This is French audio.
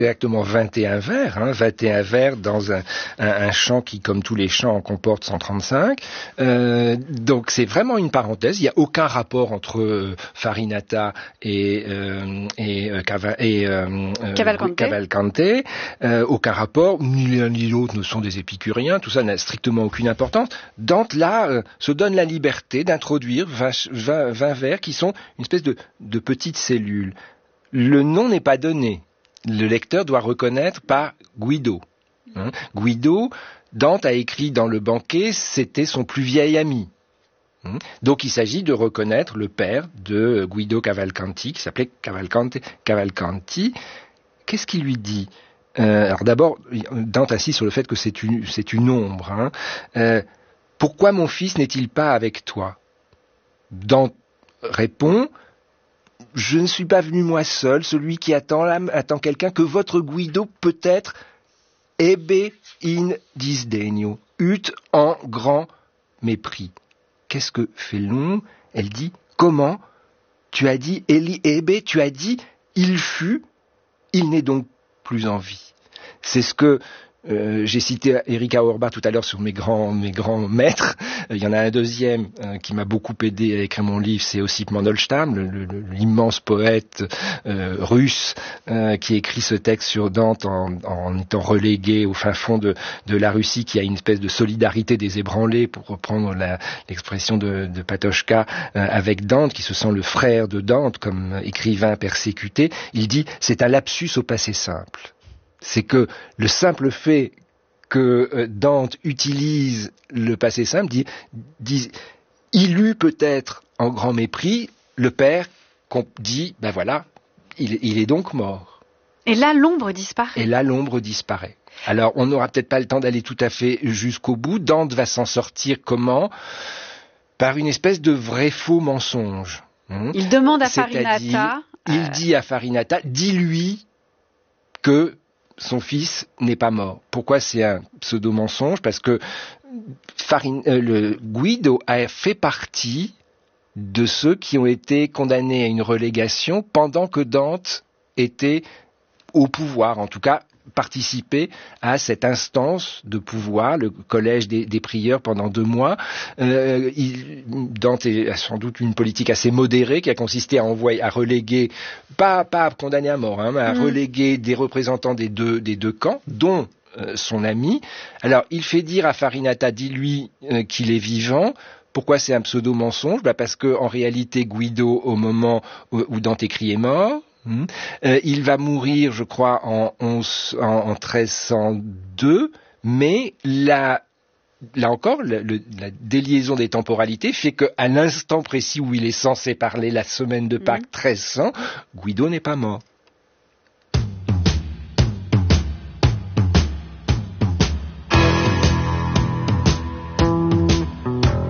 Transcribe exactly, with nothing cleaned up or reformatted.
exactement vingt et un vers, hein, vingt et un vers dans un, un, un chant qui, comme tous les chants, en comporte cent trente-cinq. Euh, donc c'est vraiment une parenthèse. Il n'y a aucun rapport entre euh, Farinata et, euh, et, euh, Cava, et euh, Cavalcante. Cavalcante. Euh, aucun rapport. Ni l'un ni l'autre ne sont des épicuriens. Tout ça n'a strictement aucune importance. Dante, là, euh, se donne la liberté d'introduire vingt, vingt, vingt vers qui sont une espèce de, de petites cellules. Le nom n'est pas donné. Le lecteur doit reconnaître par Guido. Hein, Guido, Dante a écrit dans le banquet, c'était son plus vieil ami. Hein, donc il s'agit de reconnaître le père de Guido Cavalcanti, qui s'appelait Cavalcante Cavalcanti. Qu'est-ce qu'il lui dit ? euh, Alors d'abord, Dante insiste sur le fait que c'est une, c'est une ombre. Hein. Euh, pourquoi mon fils n'est-il pas avec toi ? Dante répond... Je ne suis pas venu moi seul, celui qui attend, là, attend quelqu'un que votre Guido peut-être ebbe in disdegno, eut en grand mépris. Qu'est-ce que fait l'ombre ? Elle dit, comment ? Tu as dit, Eli ebbe, tu as dit, il fut, il n'est donc plus en vie. C'est ce que Euh, j'ai cité Erika Orba tout à l'heure sur mes grands, mes grands maîtres. Il y en a un deuxième euh, qui m'a beaucoup aidé à écrire mon livre, c'est Ossip Mandelstam, le, le, l'immense poète euh, russe euh, qui écrit ce texte sur Dante en, en étant relégué au fin fond de, de la Russie, qui a une espèce de solidarité des ébranlés, pour reprendre la, l'expression de, de Patochka, euh, avec Dante, qui se sent le frère de Dante comme écrivain persécuté. Il dit, c'est un lapsus au passé simple. C'est que le simple fait que Dante utilise le passé simple dit, dit il eut peut-être en grand mépris le père qu'on dit, ben voilà, il, il est donc mort. Et là, l'ombre disparaît. Et là, l'ombre disparaît. Alors, on n'aura peut-être pas le temps d'aller tout à fait jusqu'au bout. Dante va s'en sortir comment ? Par une espèce de vrai faux mensonge. Il demande à Farinata... Euh... Il dit à Farinata, dis-lui que son fils n'est pas mort. Pourquoi c'est un pseudo-mensonge ? Parce que Farin, euh, le Guido a fait partie de ceux qui ont été condamnés à une relégation pendant que Dante était au pouvoir, en tout cas participer à cette instance de pouvoir, le collège des, des prieurs pendant deux mois. Euh, il, Dante a sans doute une politique assez modérée qui a consisté à envoyer, à reléguer, pas, pas à condamner à mort, hein, mais à mmh. reléguer des représentants des deux, des deux camps, dont euh, son ami. Alors, il fait dire à Farinata, dis-lui euh, qu'il est vivant. Pourquoi c'est un pseudo-mensonge ? Bah parce que en réalité, Guido, au moment où, où Dante écrit, est mort. Mmh. Euh, il va mourir, je crois, en, onze, en, en treize cent deux, mais la, là encore, le, le, la déliaison des temporalités fait qu'à l'instant précis où il est censé parler, la semaine de Pâques, mmh. treize cents, Guido n'est pas mort.